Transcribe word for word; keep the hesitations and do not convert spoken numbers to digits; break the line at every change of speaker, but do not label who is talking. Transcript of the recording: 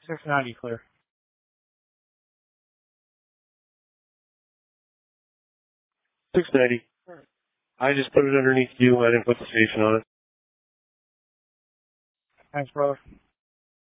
six ninety clear.
six ninety. I just put it underneath you. I didn't put the station on it.
Thanks, brother.